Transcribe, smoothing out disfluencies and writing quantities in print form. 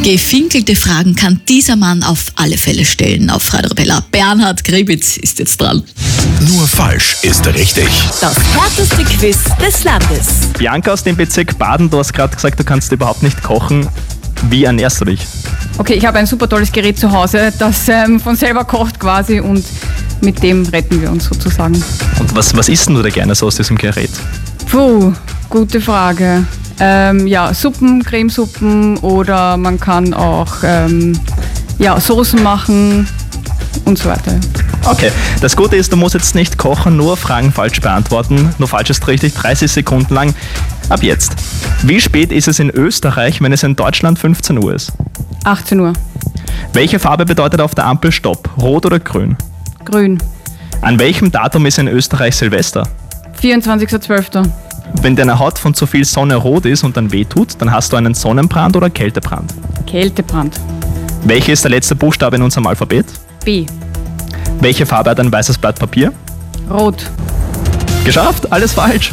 Gefinkelte Fragen kann dieser Mann auf alle Fälle stellen auf Radio Arabella. Bernhard Gribitz ist jetzt dran. Nur falsch ist richtig. Das härteste Quiz des Landes. Bianca aus dem Bezirk Baden, du hast gerade gesagt, du kannst überhaupt nicht kochen. Wie ernährst du dich? Okay, ich habe ein super tolles Gerät zu Hause, das von selber kocht quasi und mit dem retten wir uns sozusagen. Und was isst denn du da gerne so aus diesem Gerät? Puh, gute Frage. Suppen, Cremesuppen oder man kann auch Soßen machen und so weiter. Okay, das Gute ist, du musst jetzt nicht kochen, nur Fragen falsch beantworten. Nur falsch ist richtig, 30 Sekunden lang. Ab jetzt. Wie spät ist es in Österreich, wenn es in Deutschland 15 Uhr ist? 18 Uhr. Welche Farbe bedeutet auf der Ampel Stopp? Rot oder grün? Grün. An welchem Datum ist in Österreich Silvester? 24.12. Wenn deine Haut von zu viel Sonne rot ist und dann wehtut, dann hast du einen Sonnenbrand oder Kältebrand. Kältebrand. Welcher ist der letzte Buchstabe in unserem Alphabet? B. Welche Farbe hat ein weißes Blatt Papier? Rot. Geschafft, alles falsch.